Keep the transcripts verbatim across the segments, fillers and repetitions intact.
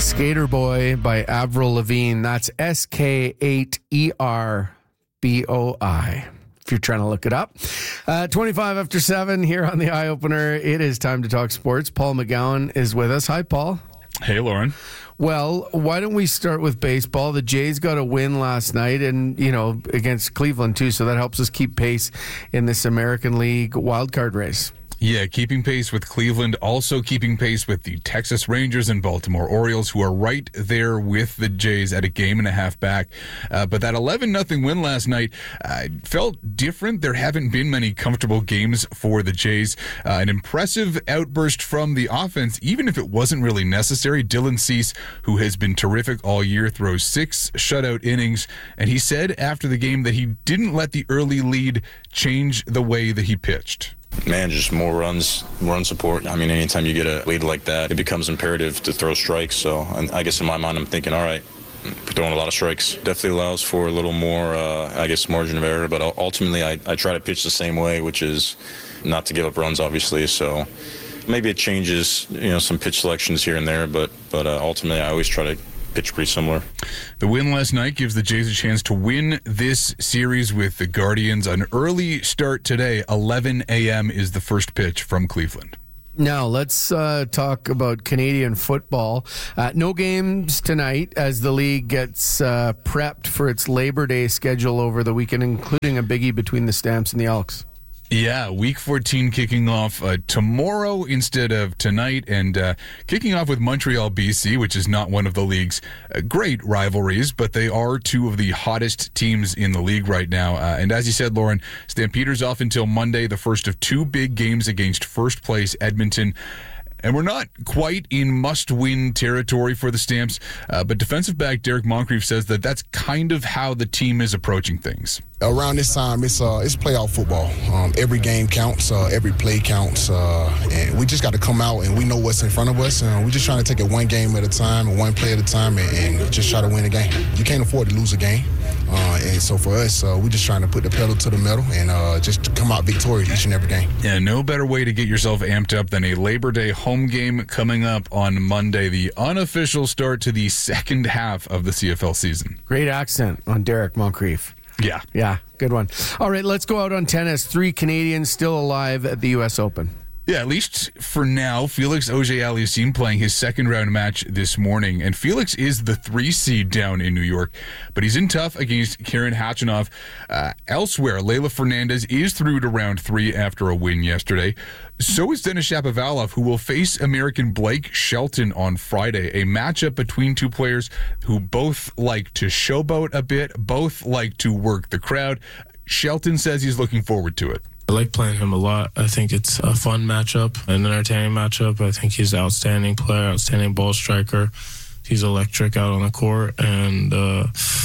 Skater Boy by Avril Lavigne. That's S K eight E R B O I. If you're trying to look it up. Uh, twenty-five after seven here on the Eye Opener. It is time to talk sports. Paul McGowan is with us. Hi, Paul. Hey, Lauren. Well, why don't we start with baseball? The Jays got a win last night and, you know, against Cleveland too, so that helps us keep pace in this American League wildcard race. Yeah, keeping pace with Cleveland, also keeping pace with the Texas Rangers and Baltimore Orioles, who are right there with the Jays at a game and a half back. Uh, but that eleven nothing win last night uh, felt different. There haven't been many comfortable games for the Jays. Uh, an impressive outburst from the offense, even if it wasn't really necessary. Dylan Cease, who has been terrific all year, throws six shutout innings. And he said after the game that he didn't let the early lead change the way that he pitched. Man, just more runs, run support. I mean, anytime you get a lead like that, it becomes imperative to throw strikes. So I guess in my mind, I'm thinking, all right, throwing a lot of strikes definitely allows for a little more, uh, I guess, margin of error. But ultimately, I, I try to pitch the same way, which is not to give up runs, obviously. So maybe it changes, you know, some pitch selections here and there. But, but uh, ultimately, I always try to pitch pretty similar. The win last night gives the Jays a chance to win this series with the Guardians. An early start today, eleven a.m. is the first pitch from Cleveland. Now, let's uh, talk about Canadian football. Uh, no games tonight as the league gets uh, prepped for its Labor Day schedule over the weekend, including a biggie between the Stamps and the Elks. Yeah, week fourteen kicking off uh, tomorrow instead of tonight, and uh, kicking off with Montreal B C, which is not one of the league's uh, great rivalries, but they are two of the hottest teams in the league right now. Uh, and as you said, Lauren, Stampeders off until Monday, the first of two big games against first place Edmonton. And we're not quite in must-win territory for the Stamps, uh, but defensive back Derek Moncrief says that that's kind of how the team is approaching things. Around this time, it's uh, it's playoff football. Um, every game counts, uh, every play counts, uh, and we just got to come out and we know what's in front of us. And we're just trying to take it one game at a time and one play at a time, and, and just try to win a game. You can't afford to lose a game, uh, and so for us, uh, we're just trying to put the pedal to the metal and uh, just come out victorious each and every game. Yeah, no better way to get yourself amped up than a Labor Day home game coming up on Monday, the unofficial start to the second half of the C F L season. Great accent on Derek Moncrief. Yeah. Yeah, good one. All right, let's go out on tennis. Three Canadians still alive at the U S Open. Yeah, at least for now, Felix Auger-Aliassime playing his second round match this morning. And Felix is the three seed down in New York, but he's in tough against Karen Khachanov. Uh, elsewhere, Leylah Fernandez is through to round three after a win yesterday. So is Denis Shapovalov, who will face American Blake Shelton on Friday. A matchup between two players who both like to showboat a bit, both like to work the crowd. Shelton says he's looking forward to it. I like playing him a lot. I think it's a fun matchup, an entertaining matchup. I think he's an outstanding player, outstanding ball striker. He's electric out on the court, and uh,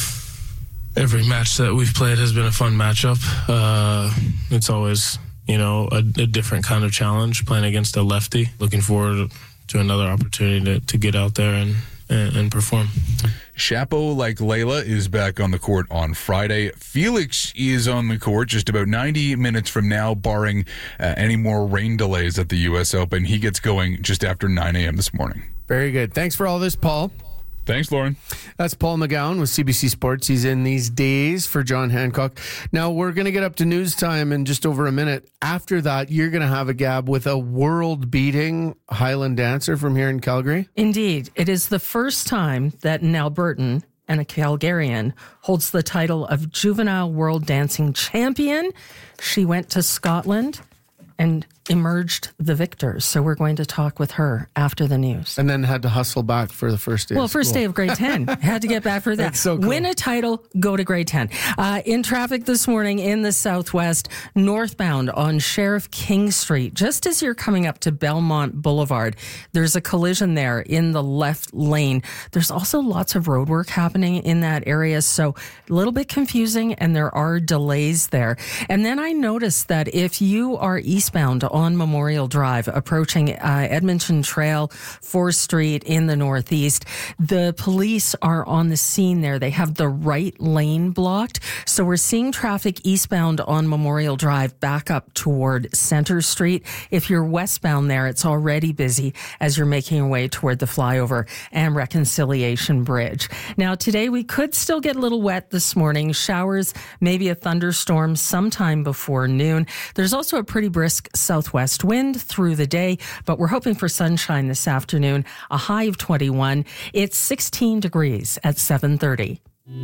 every match that we've played has been a fun matchup. Uh, it's always, you know, a, a different kind of challenge playing against a lefty. Looking forward to another opportunity to, to get out there and, and, and perform. Chapo, like Leylah, is back on the court on Friday. Felix is on the court just about ninety minutes from now, barring uh, any more rain delays at the U S Open. He gets going just after nine a.m. this morning. Very good. Thanks for all this, Paul. Thanks, Lauren. That's Paul McGowan with C B C Sports. He's in these days for John Hancock. Now, we're going to get up to news time in just over a minute. After that, you're going to have a gab with a world-beating Highland dancer from here in Calgary. Indeed. It is the first time that an Albertan and a Calgarian holds the title of Juvenile World Dancing Champion. She went to Scotland and emerged the victors. So we're going to talk with her after the news. And then had to hustle back for the first day Well, of first school. day of grade ten. Had to get back for that. That's so cool. Win a title, go to grade ten. Uh, in traffic this morning in the southwest, northbound on Sheriff King Street, just as you're coming up to Belmont Boulevard, there's a collision there in the left lane. There's also lots of road work happening in that area, so a little bit confusing, and there are delays there. And then I noticed that if you are east eastbound on Memorial Drive, approaching uh, Edmonton Trail, fourth Street in the northeast. The police are on the scene there. They have the right lane blocked. So we're seeing traffic eastbound on Memorial Drive back up toward Center Street. If you're westbound there, it's already busy as you're making your way toward the flyover and Reconciliation Bridge. Now, today we could still get a little wet this morning. Showers, maybe a thunderstorm sometime before noon. There's also a pretty brisk southwest wind through the day, but we're hoping for sunshine this afternoon, a high of twenty-one. It's sixteen degrees at seven thirty.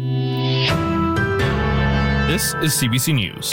This is C B C News.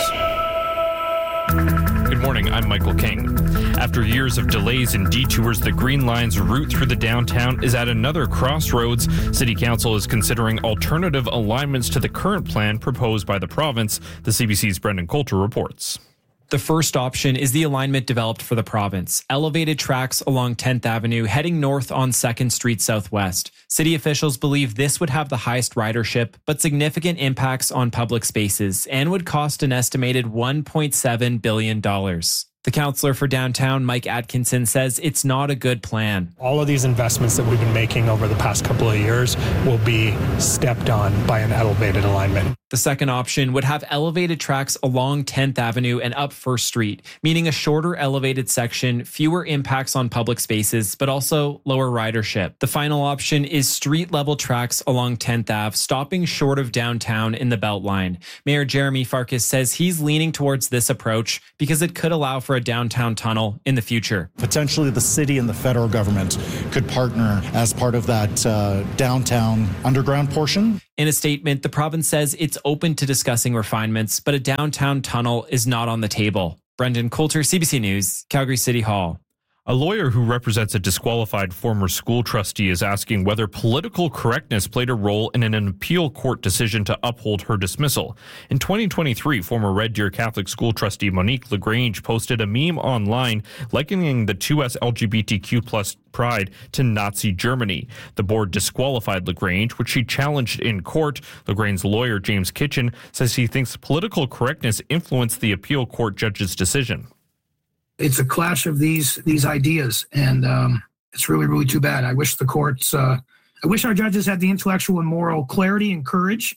Good morning, I'm Michael King. After years of delays and detours, the Green Line's route through the downtown is at another crossroads. City Council is considering alternative alignments to the current plan proposed by the province. The C B C's Brendan Coulter reports. The first option is the alignment developed for the province. Elevated tracks along tenth Avenue heading north on second Street Southwest. City officials believe this would have the highest ridership, but significant impacts on public spaces and would cost an estimated one point seven billion dollars. The councillor for downtown, Mike Atkinson, says it's not a good plan. All of these investments that we've been making over the past couple of years will be stepped on by an elevated alignment. The second option would have elevated tracks along tenth Avenue and up first Street, meaning a shorter elevated section, fewer impacts on public spaces, but also lower ridership. The final option is street-level tracks along tenth Avenue, stopping short of downtown in the Beltline. Mayor Jeremy Farkas says he's leaning towards this approach because it could allow for a downtown tunnel in the future. Potentially the city and the federal government could partner as part of that uh, downtown underground portion. In a statement, the province says it's open to discussing refinements, but a downtown tunnel is not on the table. Brendan Coulter, C B C News, Calgary City Hall. A lawyer who represents a disqualified former school trustee is asking whether political correctness played a role in an appeal court decision to uphold her dismissal. In twenty twenty-three, former Red Deer Catholic school trustee Monique LaGrange posted a meme online likening the two S L G B T Q plus pride to Nazi Germany. The board disqualified LaGrange, which she challenged in court. LaGrange's lawyer, James Kitchen, says he thinks political correctness influenced the appeal court judge's decision. It's a clash of these these ideas, and um, it's really, really too bad. I wish the courts, uh, I wish our judges had the intellectual and moral clarity and courage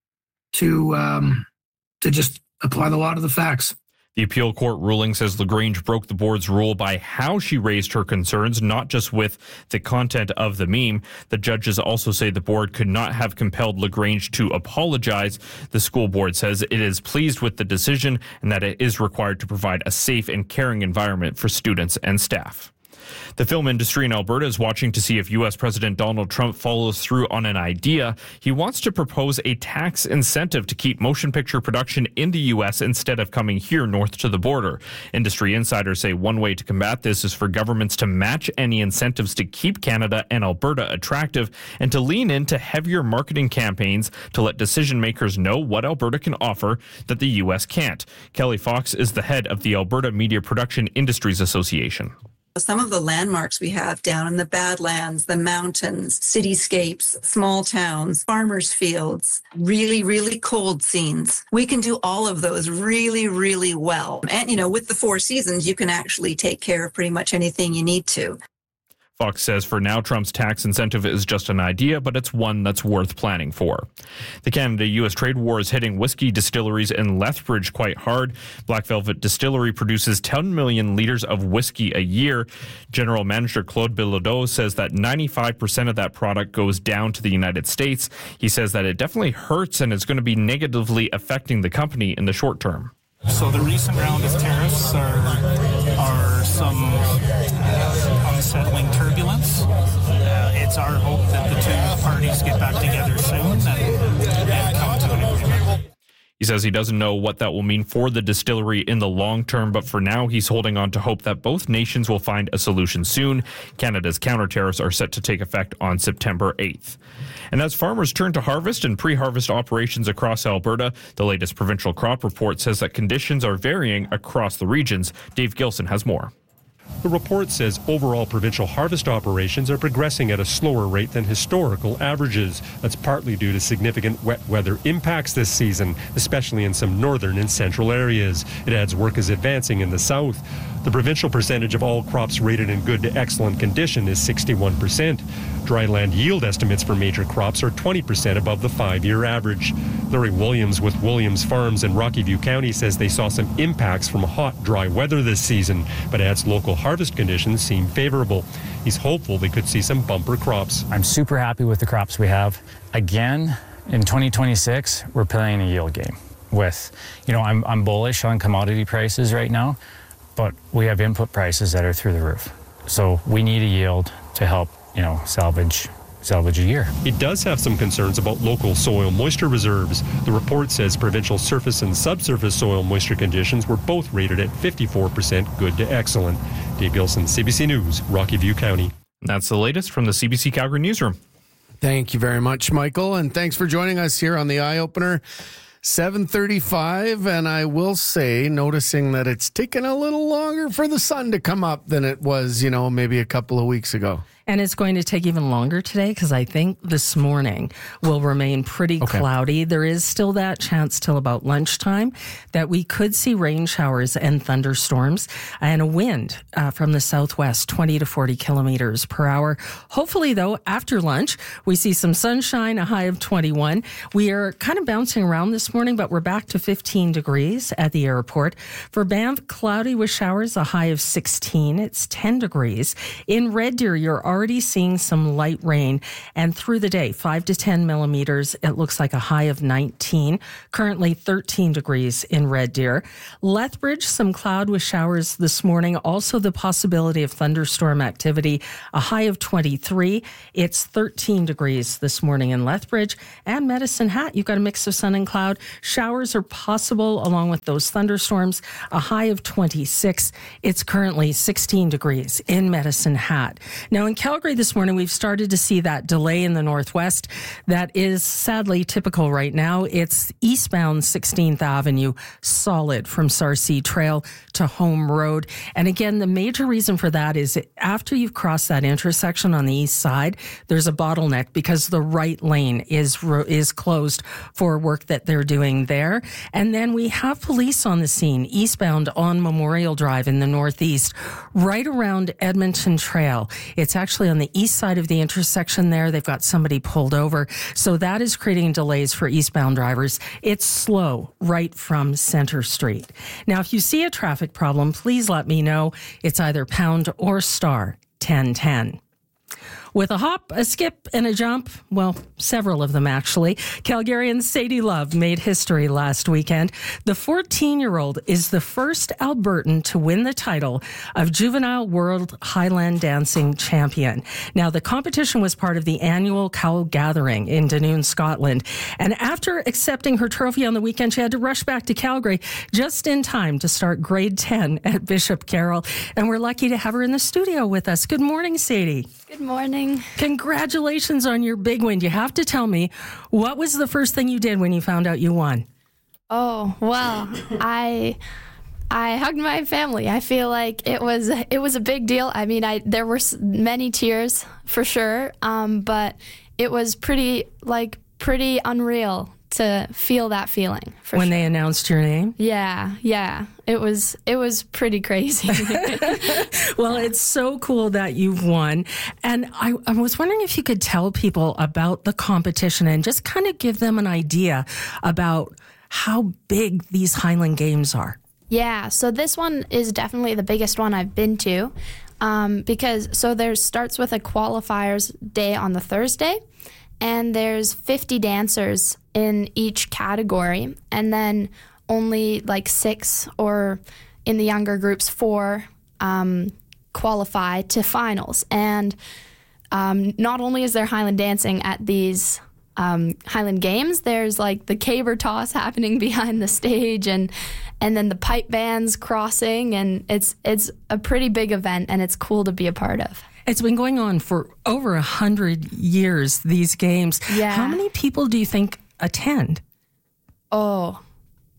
to um, to just apply the law to the facts. The appeal court ruling says LaGrange broke the board's rule by how she raised her concerns, not just with the content of the meme. The judges also say the board could not have compelled LaGrange to apologize. The school board says it is pleased with the decision and that it is required to provide a safe and caring environment for students and staff. The film industry in Alberta is watching to see if U S President Donald Trump follows through on an idea. He wants to propose a tax incentive to keep motion picture production in the U S instead of coming here north to the border. Industry insiders say one way to combat this is for governments to match any incentives to keep Canada and Alberta attractive and to lean into heavier marketing campaigns to let decision makers know what Alberta can offer that the U S can't. Kelly Fox is the head of the Alberta Media Production Industries Association. Some of the landmarks we have down in the Badlands, the mountains, cityscapes, small towns, farmers' fields, really, really cold scenes. We can do all of those really, really well. And, you know, with the Four Seasons, you can actually take care of pretty much anything you need to. Fox says for now, Trump's tax incentive is just an idea, but it's one that's worth planning for. The Canada-U S trade war is hitting whiskey distilleries in Lethbridge quite hard. Black Velvet Distillery produces ten million litres of whiskey a year. General Manager Claude Bilodeau says that ninety-five percent of that product goes down to the United States. He says that it definitely hurts and is going to be negatively affecting the company in the short term. So the recent round of tariffs are, are some uh, unsettling turbulence. Uh, it's our hope that the two parties get back together soon and, and come to an agreement. He says he doesn't know what that will mean for the distillery in the long term, but for now he's holding on to hope that both nations will find a solution soon. Canada's counter tariffs are set to take effect on September eighth. And as farmers turn to harvest and pre-harvest operations across Alberta, the latest provincial crop report says that conditions are varying across the regions. Dave Gilson has more. The report says overall provincial harvest operations are progressing at a slower rate than historical averages. That's partly due to significant wet weather impacts this season, especially in some northern and central areas. It adds work is advancing in the south. The provincial percentage of all crops rated in good to excellent condition is sixty-one percent. Dryland yield estimates for major crops are twenty percent above the five-year average. Larry Williams with Williams Farms in Rocky View County says they saw some impacts from hot, dry weather this season, but adds local harvest conditions seem favorable. He's hopeful they could see some bumper crops. I'm super happy with the crops we have. Again, in twenty twenty-six, we're playing a yield game with, you know, I'm, I'm bullish on commodity prices right now, but we have input prices that are through the roof. So we need a yield to help, you know, salvage salvage a year. It does have some concerns about local soil moisture reserves. The report says provincial surface and subsurface soil moisture conditions were both rated at fifty-four percent good to excellent. Dave Gilson, C B C News, Rocky View County. That's the latest from the C B C Calgary Newsroom. Thank you very much, Michael, and thanks for joining us here on the Eye Opener. seven thirty-five, and I will say, noticing that it's taken a little longer for the sun to come up than it was, you know, maybe a couple of weeks ago. And it's going to take even longer today because I think this morning will remain pretty Okay. cloudy. There is still that chance till about lunchtime that we could see rain showers and thunderstorms and a wind uh, from the southwest, twenty to forty kilometers per hour. Hopefully, though, after lunch, we see some sunshine, a high of twenty-one. We are kind of bouncing around this morning, but we're back to fifteen degrees at the airport. For Banff, cloudy with showers, a high of sixteen. It's ten degrees. In Red Deer, you're already seeing some light rain, and through the day, five to ten millimeters. It looks like a high of nineteen. Currently thirteen degrees in Red Deer. Lethbridge, some cloud with showers this morning. Also the possibility of thunderstorm activity, a high of twenty-three. It's thirteen degrees this morning in Lethbridge. And Medicine Hat, you've got a mix of sun and cloud. Showers are possible along with those thunderstorms, a high of twenty-six. It's currently sixteen degrees in Medicine Hat. Now in Calgary this morning, we've started to see that delay in the northwest that is sadly typical right now. It's eastbound sixteenth Avenue, solid from Sarcee Trail to Home Road. And again, the major reason for that is after you've crossed that intersection on the east side, there's a bottleneck because the right lane is is closed for work that they're doing there. And then we have police on the scene eastbound on Memorial Drive in the northeast, right around Edmonton Trail. It's actually on the east side of the intersection there. They've got somebody pulled over. So that is creating delays for eastbound drivers. It's slow right from Center Street. Now, if you see a traffic problem, please let me know. It's either pound or star ten ten. With a hop, a skip, and a jump, well, several of them actually, Calgarian Sadie Love made history last weekend. The fourteen-year-old is the first Albertan to win the title of Juvenile World Highland Dancing Champion. Now, the competition was part of the annual Cowl Gathering in Dunoon, Scotland. And after accepting her trophy on the weekend, she had to rush back to Calgary just in time to start grade ten at Bishop Carroll. And we're lucky to have her in the studio with us. Good morning, Sadie. Good morning. Congratulations on your big win. You have to tell me, what was the first thing you did when you found out you won? Oh, well, I I hugged my family. I feel like it was it was a big deal. I mean, I there were many tears for sure, um, but it was pretty like pretty unreal to feel that feeling. For when sure. They announced your name? Yeah, yeah. It was it was pretty crazy. Well, it's so cool that you've won. And I, I was wondering if you could tell people about the competition and just kind of give them an idea about how big these Highland Games are. Yeah, so this one is definitely the biggest one I've been to um, because so there starts with a qualifiers day on the Thursday, and there's fifty dancers in each category, and then only like six, or in the younger groups, four um, qualify to finals. And um, not only is there Highland dancing at these um, Highland Games, there's like the caber toss happening behind the stage, and and then the pipe bands crossing, and it's it's a pretty big event, and it's cool to be a part of. It's been going on for over a hundred years, these games. Yeah. How many people do you think attend? Oh,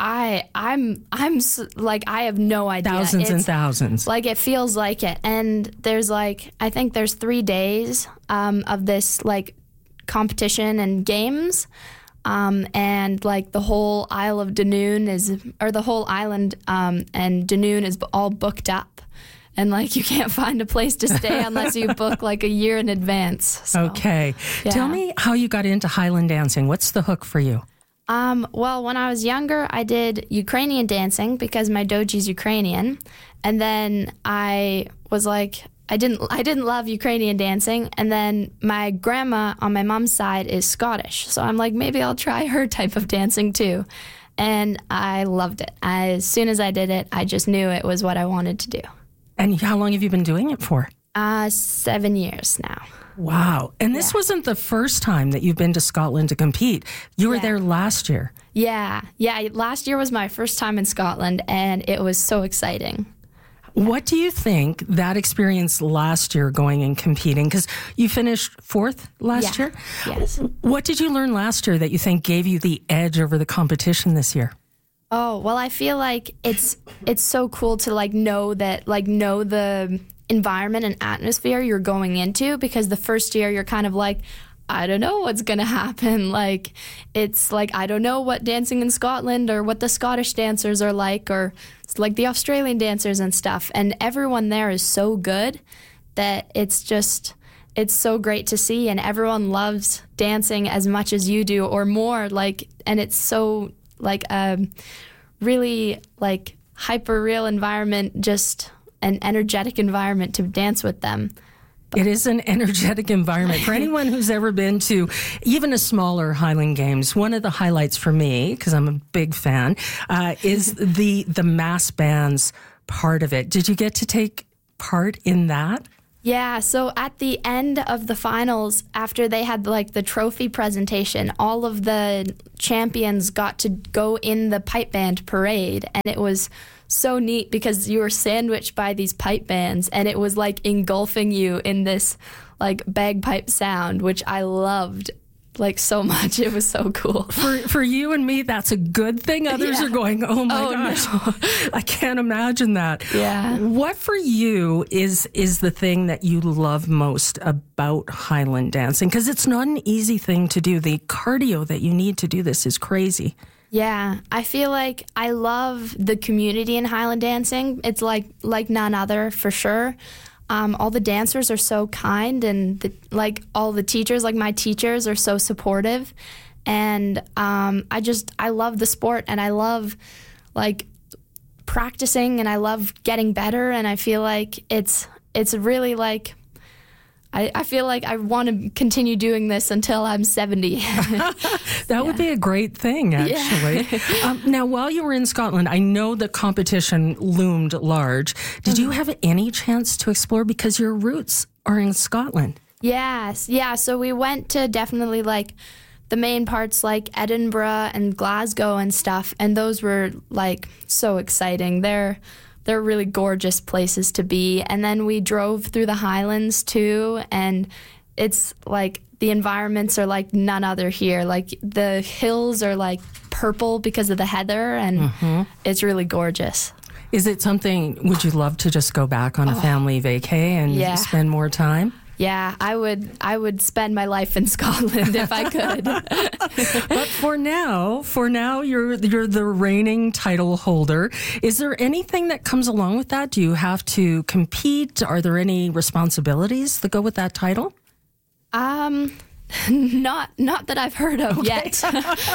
I I'm I'm s- like I have no idea. Thousands and It's- thousands. Like it feels like it, and there's like I think there's three days um, of this like competition and games, um, and like the whole Isle of Dunoon is or the whole island um, and Dunoon is all booked up, and like you can't find a place to stay unless you book like a year in advance. So, Okay. yeah. Tell me how you got into Highland dancing. What's the hook for you? Um, well, when I was younger, I did Ukrainian dancing because my doji's Ukrainian, and then I was like, I didn't, I didn't love Ukrainian dancing, and then my grandma on my mom's side is Scottish, so I'm like, maybe I'll try her type of dancing too, and I loved it. As soon as I did it, I just knew it was what I wanted to do. And how long have you been doing it for? Uh, seven years now. Wow. And this wasn't the first time that you've been to Scotland to compete. You were Yeah. there last year. Yeah, yeah. Last year was my first time in Scotland, and it was so exciting. What do you think that experience last year going and competing? Because you finished fourth last Yeah. year. Yes. What did you learn last year that you think gave you the edge over the competition this year? Oh, well, I feel like it's it's so cool to like know that like know the environment and atmosphere you're going into, because the first year you're kind of like, I don't know what's going to happen. Like, it's like, I don't know what dancing in Scotland or what the Scottish dancers are like, or it's like the Australian dancers and stuff. And everyone there is so good that it's just, it's so great to see. And everyone loves dancing as much as you do or more. Like, and it's so like a really like hyper real environment, just an energetic environment to dance with them. It is an energetic environment. For anyone who's ever been to even a smaller Highland Games, one of the highlights for me, because I'm a big fan, uh, is the the mass bands part of it. Did you get to take part in that? Yeah, so at the end of the finals, after they had like the trophy presentation, all of the champions got to go in the pipe band parade, and it was so neat because you were sandwiched by these pipe bands, and it was like engulfing you in this like bagpipe sound, which I loved like so much. It was so cool. For for you and me, that's a good thing. Others Yeah. are going, oh my Oh, gosh, no. I can't imagine that. Yeah. What for you is is the thing that you love most about Highland dancing? Because it's not an easy thing to do. The cardio that you need to do this is crazy. Yeah, I feel like I love the community in Highland dancing. It's like like none other for sure. Um, all the dancers are so kind, and the, like all the teachers, like my teachers, are so supportive. And um, I just I love the sport, and I love like practicing, and I love getting better. And I feel like it's it's really like. I, I feel like I want to continue doing this until I'm seventy. That would be a great thing, actually. Yeah. um, now, while you were in Scotland, I know the competition loomed large. Did you have any chance to explore, because your roots are in Scotland? Yes, yeah. So we went to definitely like the main parts like Edinburgh and Glasgow and stuff, and those were like so exciting. They're they're really gorgeous places to be. And then we drove through the Highlands too, and it's like the environments are like none other here. Like the hills are like purple because of the heather, and Mhm. it's really gorgeous. Is it something, would you love to just go back on a Oh. family vacay and Yeah. spend more time? Yeah, I would I would spend my life in Scotland if I could. But for now, for now, you're you're the reigning title holder. Is there anything that comes along with that? Do you have to compete? Are there any responsibilities that go with that title? Um, not not that I've heard of yet.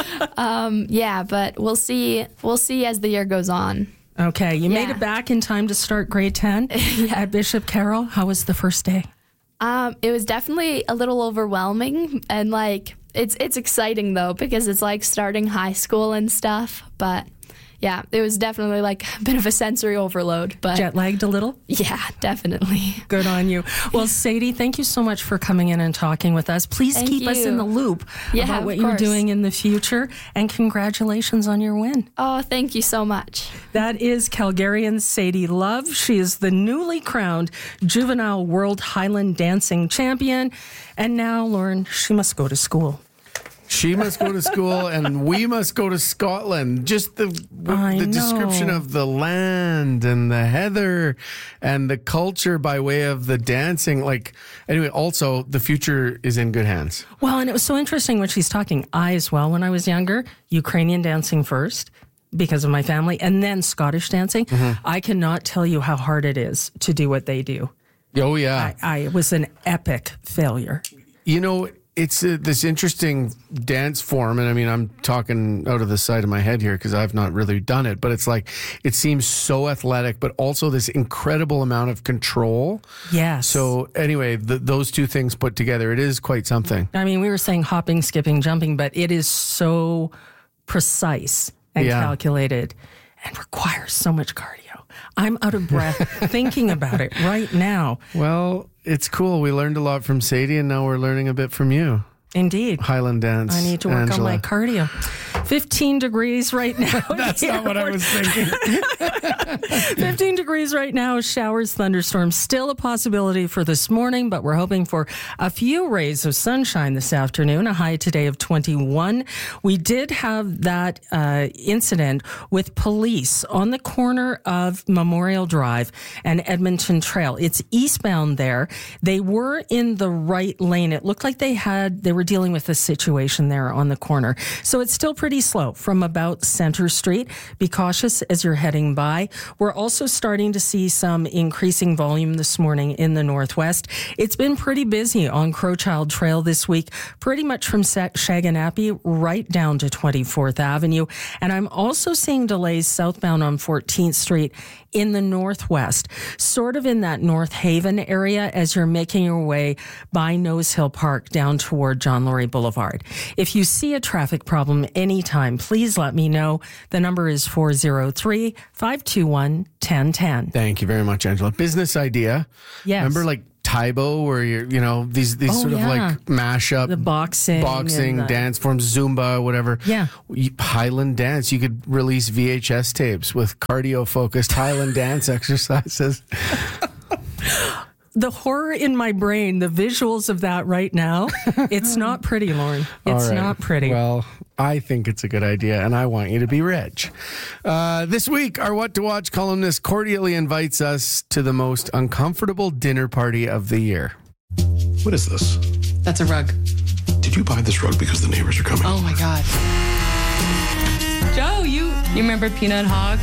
um, yeah, but we'll see. We'll see as the year goes on. Okay, you made Yeah. it back in time to start grade ten at Bishop Carroll. How was the first day? Um, it was definitely a little overwhelming, and like it's it's exciting though, because it's like starting high school and stuff. But yeah, it was definitely like a bit of a sensory overload. But Jet lagged a little? Yeah, definitely. Good on you. Well, Sadie, thank you so much for coming in and talking with us. Please Thank keep us you. in the loop Yeah, about of what you're course. doing in the future, and congratulations on your win. Oh, thank you so much. That is Calgarian Sadie Love. She is the newly crowned Juvenile World Highland Dancing Champion. And now, Lauren, she must go to school. She must go to school, and we must go to Scotland. Just the I the know. description of the land and the heather and the culture by way of the dancing. Like, anyway, also, the future is in good hands. Well, and it was so interesting when she's talking. I, as well, when I was younger, Ukrainian dancing first because of my family, and then Scottish dancing. Mhm. I cannot tell you how hard it is to do what they do. Oh, yeah. I, I it was an epic failure. You know, it's uh, this interesting dance form, and I mean, I'm talking out of the side of my head here because I've not really done it, but it's like, it seems so athletic, but also this incredible amount of control. Yes. So anyway, th- those two things put together, it is quite something. I mean, we were saying hopping, skipping, jumping, but it is so precise and Yeah. calculated and requires so much cardio. I'm out of breath thinking about it right now. Well, it's cool. We learned a lot from Sadie, and now we're learning a bit from you. Indeed. Highland dance. I need to work Angela. on my cardio. fifteen degrees right now. That's here. not what I was thinking. fifteen degrees right now. Showers, thunderstorms, still a possibility for this morning, but we're hoping for a few rays of sunshine this afternoon. A high today of twenty-one. We did have that uh, incident with police on the corner of Memorial Drive and Edmonton Trail. It's eastbound there. They were in the right lane. It looked like they had, they were dealing with a situation there on the corner. So it's still pretty slow from about Center Street. Be cautious as you're heading by. We're also starting to see some increasing volume this morning in the Northwest. It's been pretty busy on Crowchild Trail this week, pretty much from Shaganappy right down to twenty-fourth Avenue. And I'm also seeing delays southbound on fourteenth Street in the Northwest, sort of in that North Haven area as you're making your way by Nose Hill Park down toward John Laurie Boulevard. If you see a traffic problem anytime, please let me know. The number is four oh three, five two one, one oh one oh. Thank you very much, Angela. Business idea. Yes. Remember, like, Taibo, where you're, you know, these these Oh, sort of yeah. like mashup, The boxing boxing, and the- dance forms, Zumba, whatever. Yeah. You- Highland dance. You could release V H S tapes with cardio focused Highland dance exercises. The horror in my brain, the visuals of that right now, it's not pretty, Lauren. It's All right. not pretty. Well, I think it's a good idea, and I want you to be rich. Uh, this week, our What to Watch columnist cordially invites us to the most uncomfortable dinner party of the year. What is this? That's a rug. Did you buy this rug because the neighbors are coming? Oh my God. Joe, you you remember Peanut Hog?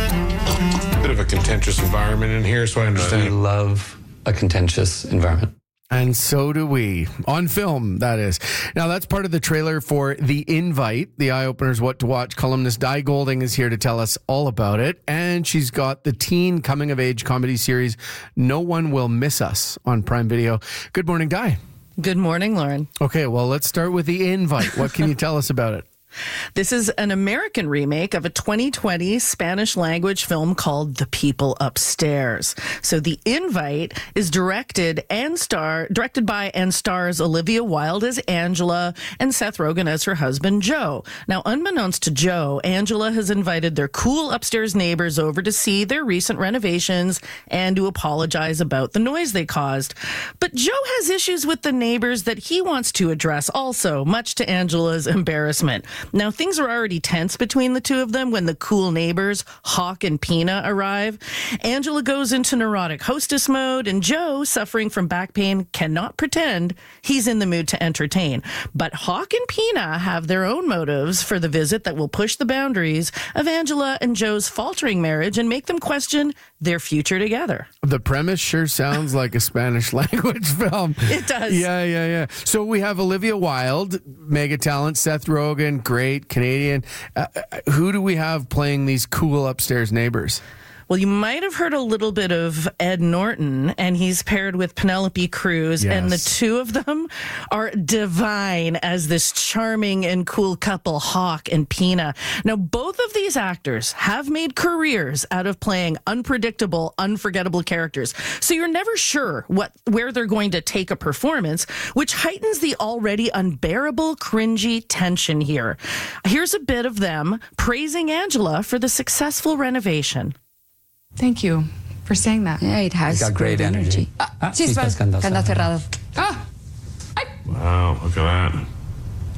Bit of a contentious environment in here, so I understand. We love a contentious environment. And so do we. On film, that is. Now, that's part of the trailer for The Invite. The Eye Opener's What to Watch columnist Di Golding is here to tell us all about it. And she's got the teen coming-of-age comedy series No One Will Miss Us on Prime Video. Good morning, Di. Good morning, Lauren. Okay, well, let's start with The Invite. What can you tell us about it? This is an American remake of a twenty twenty Spanish language film called The People Upstairs. So The Invite is directed and star directed by and stars Olivia Wilde as Angela and Seth Rogen as her husband Joe. Now, unbeknownst to Joe, Angela has invited their cool upstairs neighbors over to see their recent renovations and to apologize about the noise they caused. But Joe has issues with the neighbors that he wants to address also, much to Angela's embarrassment. Now, things are already tense between the two of them when the cool neighbors, Hawk and Pina, arrive. Angela goes into neurotic hostess mode, and Joe, suffering from back pain, cannot pretend he's in the mood to entertain. But Hawk and Pina have their own motives for the visit that will push the boundaries of Angela and Joe's faltering marriage and make them question their future together. The premise sure sounds like a Spanish language film. It does. Yeah, yeah, yeah. So we have Olivia Wilde, mega talent, Seth Rogen, great Canadian. Uh, who do we have playing these cool upstairs neighbors? Well, you might have heard a little bit of Ed Norton, and he's paired with Penelope Cruz, Yes. and the two of them are divine as this charming and cool couple, Hawk and Pina. Now, both of these actors have made careers out of playing unpredictable, unforgettable characters, so you're never sure what where they're going to take a performance, which heightens the already unbearable, cringy tension here. Here's a bit of them praising Angela for the successful renovation. Thank you for saying that. Yeah, it has It's got great energy. Ah, Ah, sí, sí, está está candado cerrado. Ah, Wow, look at that.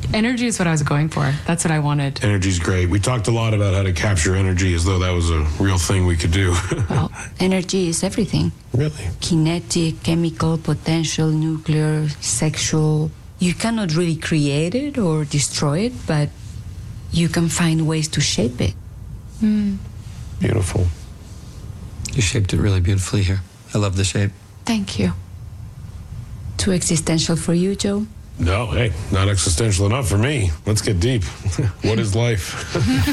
Energy is what I was going for. That's what I wanted. Energy's great. We talked a lot about how to capture energy as though that was a real thing we could do. Well, energy is everything. Really? Kinetic, chemical, potential, nuclear, sexual. You cannot really create it or destroy it, but you can find ways to shape it. Mm, Beautiful. You shaped it really beautifully here. I love the shape. thank you. Too existential for you, Joe? No, hey, not existential enough for me. Let's get deep. What is life?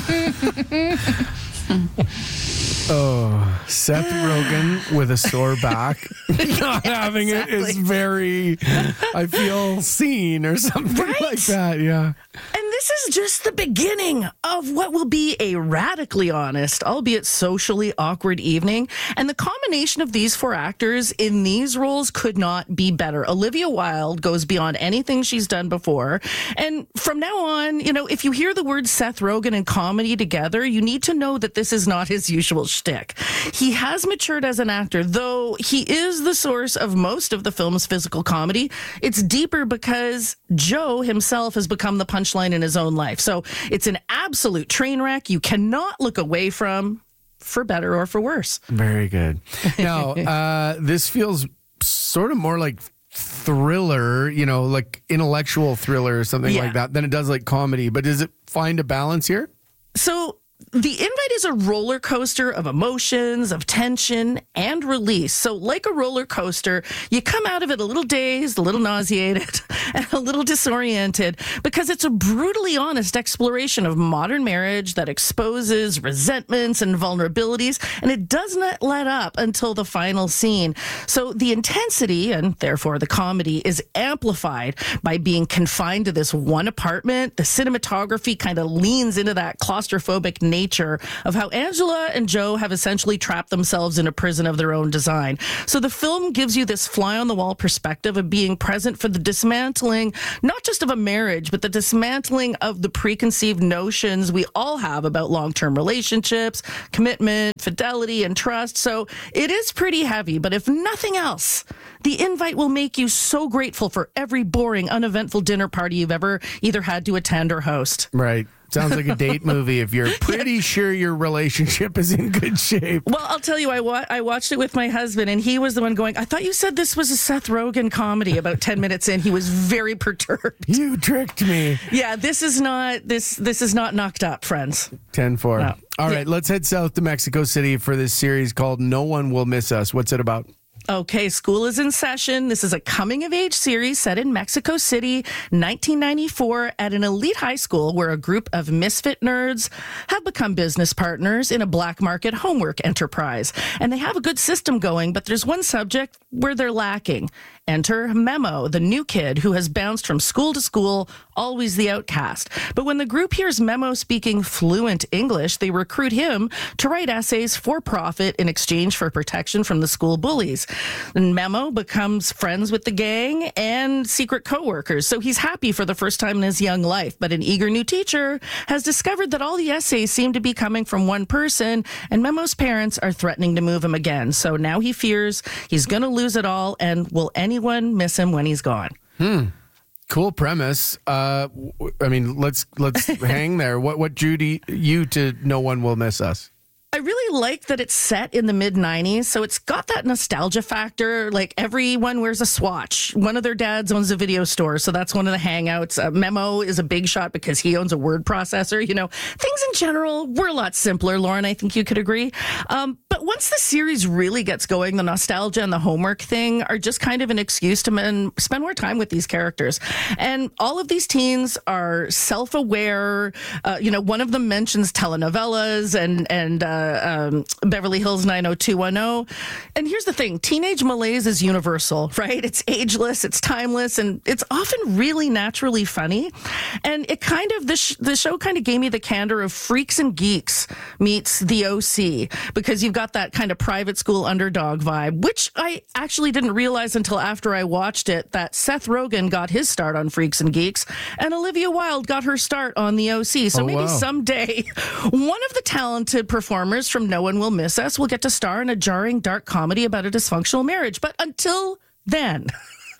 Oh, Seth Rogen with a sore back. Not having it is very, I feel seen or something Right? like that. Yeah. And this is just the beginning of what will be a radically honest, albeit socially awkward evening. And the combination of these four actors in these roles could not be better. Olivia Wilde goes beyond anything she's done before. And from now on, you know, if you hear the words Seth Rogen and comedy together, you need to know that this is not his usual shtick. He has matured as an actor, though he is the source of most of the film's physical comedy. It's deeper because Joe himself has become the punchline in his own life. So it's an absolute train wreck you cannot look away from, for better or for worse. Very good. Now, uh, this feels sort of more like thriller, you know, like intellectual thriller or something Yeah. like that than it does like comedy. But does it find a balance here? So the invite is a roller coaster of emotions, of tension, and release. So like a roller coaster, you come out of it a little dazed, a little nauseated, and a little disoriented because it's a brutally honest exploration of modern marriage that exposes resentments and vulnerabilities, and it does not let up until the final scene. So the intensity, and therefore the comedy, is amplified by being confined to this one apartment. The cinematography kind of leans into that claustrophobic nature of how Angela and Joe have essentially trapped themselves in a prison of their own design. So the film gives you this fly on the wall perspective of being present for the dismantling, not just of a marriage, but the dismantling of the preconceived notions we all have about long-term relationships, commitment, fidelity, and trust. So it is pretty heavy, but if nothing else, the invite will make you so grateful for every boring, uneventful dinner party you've ever either had to attend or host. Right. Sounds like a date movie if you're pretty sure your relationship is in good shape. Well, I'll tell you, I, wa- I watched it with my husband, and he was the one going, I thought you said this was a Seth Rogen comedy. About ten minutes in, he was very perturbed. You tricked me. Yeah, this is not this this is not knocked up, friends. ten four. No. All right, let's head south to Mexico City for this series called No One Will Miss Us. What's it about? Okay, school is in session. This is a coming-of-age series set in Mexico City, nineteen ninety-four, at an elite high school where a group of misfit nerds have become business partners in a black market homework enterprise. And they have a good system going, but there's one subject where they're lacking. Enter Memo, the new kid who has bounced from school to school, always the outcast. But when the group hears Memo speaking fluent English, they recruit him to write essays for profit in exchange for protection from the school bullies. And Memo becomes friends with the gang and secret co-workers, so he's happy for the first time in his young life. But an eager new teacher has discovered that all the essays seem to be coming from one person, and Memo's parents are threatening to move him again. So now he fears he's going to lose it all, and will anyone miss him when he's gone? Hmm. Cool premise. Uh, w- I mean, let's let's hang there. What what drew to you to No One Will Miss Us? I really like that it's set in the mid nineties, so it's got that nostalgia factor. Like, everyone wears a Swatch. One of their dads owns a video store, so that's one of the hangouts. Uh, Memo is a big shot because he owns a word processor. You know, things in general were a lot simpler, Lauren. I think you could agree. Um, but once the series really gets going, the nostalgia and the homework thing are just kind of an excuse to men, spend more time with these characters. And all of these teens are self-aware. Uh, you know, one of them mentions telenovelas and, and, uh, Um, Beverly Hills nine oh two one oh. And here's the thing, teenage malaise is universal, right? It's ageless, it's timeless, and it's often really naturally funny. And it kind of, the, sh- the show kind of gave me the candor of Freaks and Geeks meets The O C, because you've got that kind of private school underdog vibe, which I actually didn't realize until after I watched it, that Seth Rogen got his start on Freaks and Geeks, and Olivia Wilde got her start on The O C. So Oh, maybe wow. someday one of the talented performers from No One Will Miss Us will get to star in a jarring dark comedy about a dysfunctional marriage. But until then,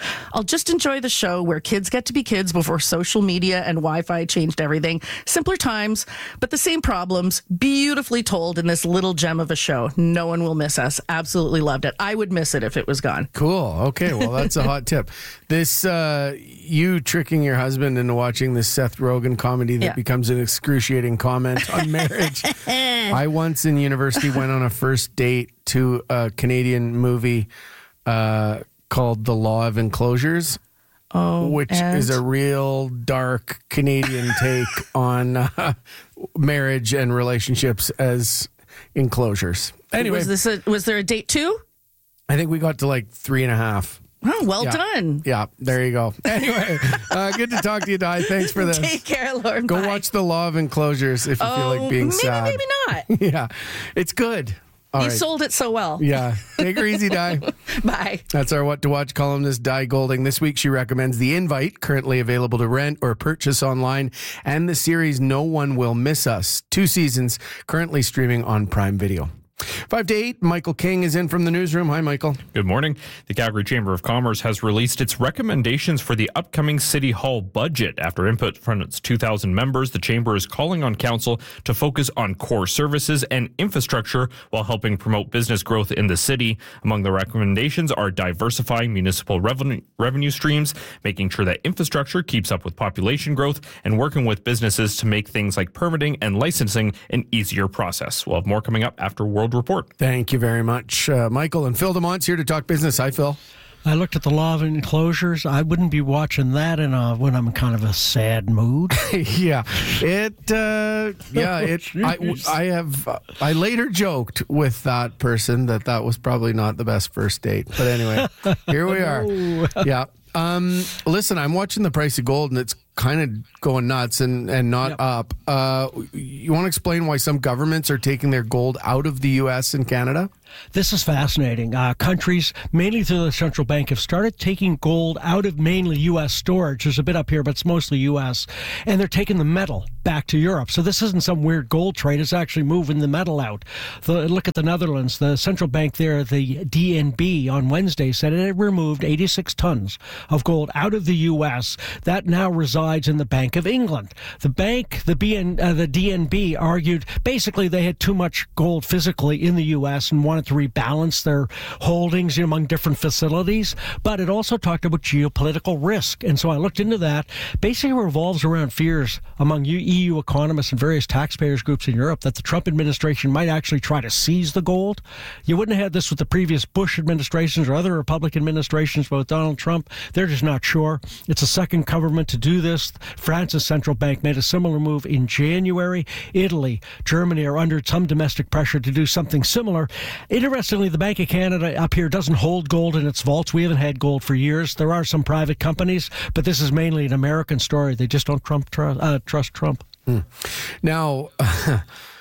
I'll just enjoy the show where kids get to be kids before social media and Wi-Fi changed everything. Simpler times, but the same problems, beautifully told in this little gem of a show. No one will miss us. Absolutely loved it. I would miss it if it was gone. Cool. Okay, well, that's a hot tip. This, uh, you tricking your husband into watching this Seth Rogen comedy that Yeah. becomes an excruciating comment on marriage. I once in university went on a first date to a Canadian movie uh, called The Law of Enclosures, oh, which and? is a real dark Canadian take on uh, marriage and relationships as enclosures. Anyway, was this a, was there a date too? I think we got to like three and a half. Oh, well Yeah. done. Yeah, there you go. Anyway, uh, good to talk to you, Di. Thanks for this. Take care, Lauren. Go Bye. watch The Law of Enclosures if you feel Oh, like being maybe, sad. maybe not. Yeah, it's good. All you right. sold it so well. Yeah. Take her easy, Di. Bye. That's our What to Watch columnist, Di Golding. This week, she recommends The Invite, currently available to rent or purchase online, and the series No One Will Miss Us. Two seasons, currently streaming on Prime Video. Five to eight, Michael King is in from the newsroom. Hi, Michael. Good morning. The Calgary Chamber of Commerce has released its recommendations for the upcoming City Hall budget. After input from its two thousand members, the Chamber is calling on Council to focus on core services and infrastructure while helping promote business growth in the city. Among the recommendations are diversifying municipal revenue, revenue streams, making sure that infrastructure keeps up with population growth, and working with businesses to make things like permitting and licensing an easier process. We'll have more coming up after World Report. Thank you very much, uh, Michael. And Phil DeMont's here to talk business. Hi, Phil. I looked at the Law of Enclosures. I wouldn't be watching that in a, when I'm in kind of a sad mood. yeah, it. Uh, yeah, it. I, I have. Uh, I later joked with that person that that was probably not the best first date. But anyway, here we are. Yeah. Um, listen, I'm watching the price of gold, and it's kind of going nuts and, and not yep. up. Uh, you want to explain why some governments are taking their gold out of the U S and Canada? This is fascinating. Uh, countries, mainly through the central bank, have started taking gold out of mainly U S storage. There's a bit up here, but it's mostly U S. And they're taking the metal back to Europe. So this isn't some weird gold trade. It's actually moving the metal out. The, look at the Netherlands. The central bank there, the D N B, on Wednesday said it had removed eighty-six tons of gold out of the U S. That now resides in the Bank of England. The bank, the, B N, uh, the D N B, argued basically they had too much gold physically in the U S and wanted to rebalance their holdings among different facilities, but it also talked about geopolitical risk. And so I looked into that. Basically it revolves around fears among E U economists and various taxpayers groups in Europe that the Trump administration might actually try to seize the gold. You wouldn't have had this with the previous Bush administrations or other Republican administrations, but with Donald Trump, they're just not sure. It's the second government to do this. France's central bank made a similar move in January. Italy, Germany are under some domestic pressure to do something similar. Interestingly, the Bank of Canada up here doesn't hold gold in its vaults. We haven't had gold for years. There are some private companies, but this is mainly an American story. They just don't Trump tr- uh, trust Trump. Hmm. Now, uh,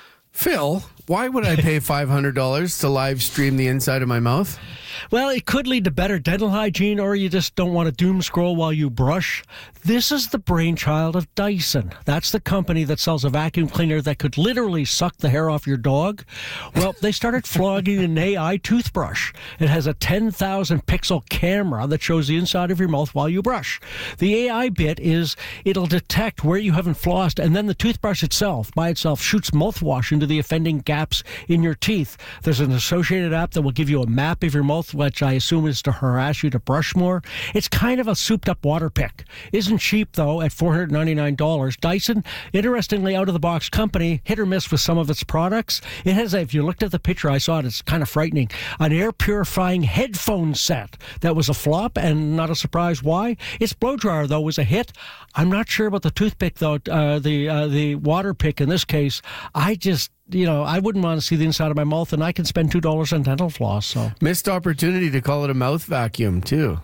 Phil, why would I pay five hundred dollars to live stream the inside of my mouth? Well, it could lead to better dental hygiene, or you just don't want to doom scroll while you brush. This is the brainchild of Dyson. That's the company that sells a vacuum cleaner that could literally suck the hair off your dog. Well, they started flogging an A I toothbrush. It has a ten thousand pixel camera that shows the inside of your mouth while you brush. The A I bit is it'll detect where you haven't flossed, and then the toothbrush itself, by itself, shoots mouthwash into the offending gaps in your teeth. There's an associated app that will give you a map of your mouth, which I assume is to harass you to brush more. It's kind of a souped-up water pick. Isn't cheap, though, at four hundred ninety-nine dollars. Dyson, interestingly, out-of-the-box company, hit or miss with some of its products. It has, a, if you looked at the picture, I saw it, it's kind of frightening, an air-purifying headphone set that was a flop, and not a surprise why. Its blow dryer, though, was a hit. I'm not sure about the toothpick, though, uh, the, uh, the water pick in this case. I just... You know, I wouldn't want to see the inside of my mouth, and I can spend two dollars on dental floss. So missed opportunity to call it a mouth vacuum too.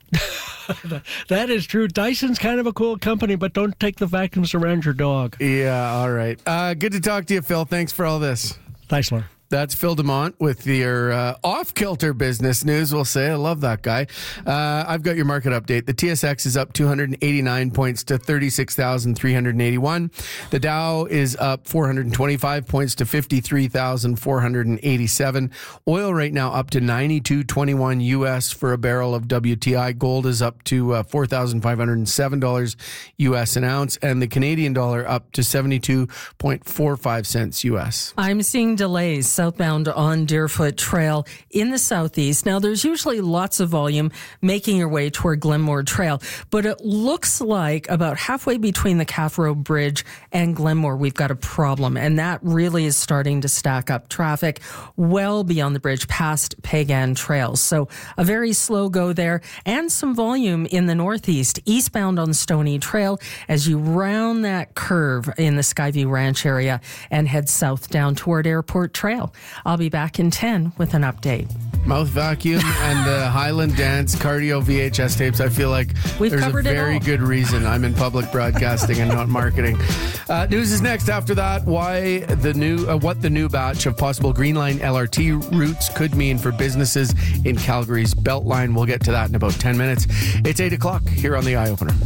That is true. Dyson's kind of a cool company, but don't take the vacuums around your dog. Yeah, all right. Uh, good to talk to you, Phil. Thanks for all this. Thanks, Lauren. That's Phil DeMont with your uh, off-kilter business news, we'll say. I love that guy. Uh, I've got your market update. The T S X is up two hundred eighty-nine points to thirty-six thousand three hundred eighty-one. The Dow is up four hundred twenty-five points to fifty-three thousand four hundred eighty-seven. Oil right now up to ninety-two twenty-one U S for a barrel of W T I. Gold is up to uh, four thousand five hundred seven dollars U S an ounce. And the Canadian dollar up to seventy-two point four five cents U S. I'm seeing delays southbound on Deerfoot Trail in the southeast. Now, there's usually lots of volume making your way toward Glenmore Trail, but it looks like about halfway between the Calf Road Bridge and Glenmore, we've got a problem, and that really is starting to stack up traffic well beyond the bridge past Pagan Trails. So a very slow go there, and some volume in the northeast, eastbound on Stony Trail as you round that curve in the Skyview Ranch area and head south down toward Airport Trail. I'll be back in ten with an update. Mouth vacuum and the Highland Dance cardio V H S tapes. I feel like We've there's a covered it very all. good reason I'm in public broadcasting and not marketing. Uh, news is next. After that, why the new, uh, what the new batch of possible Green Line L R T routes could mean for businesses in Calgary's Beltline. We'll get to that in about ten minutes. It's eight o'clock here on the Eye Opener.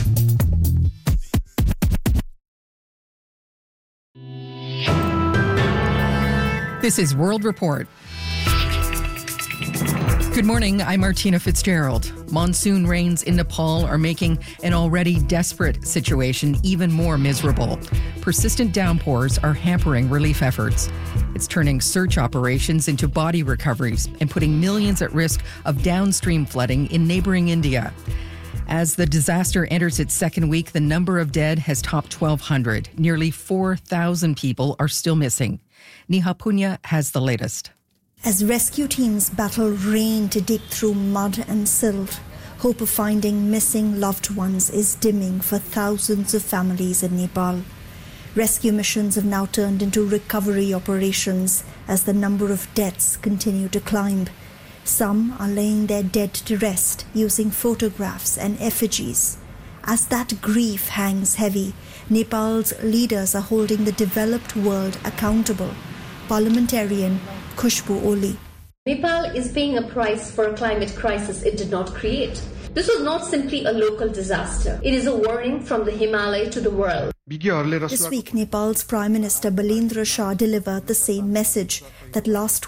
This is World Report. Good morning, I'm Martina Fitzgerald. Monsoon rains in Nepal are making an already desperate situation even more miserable. Persistent downpours are hampering relief efforts. It's turning search operations into body recoveries and putting millions at risk of downstream flooding in neighboring India. As the disaster enters its second week, the number of dead has topped twelve hundred. Nearly four thousand people are still missing. Neha Punya has the latest. As rescue teams battle rain to dig through mud and silt, hope of finding missing loved ones is dimming for thousands of families in Nepal. Rescue missions have now turned into recovery operations as the number of deaths continue to climb. Some are laying their dead to rest using photographs and effigies. As that grief hangs heavy, Nepal's leaders are holding the developed world accountable. Parliamentarian Khushbu Oli. Nepal is paying a price for a climate crisis it did not create. This was not simply a local disaster. It is a warning from the Himalaya to the world. This week, Nepal's Prime Minister Balendra Shah delivered the same message that last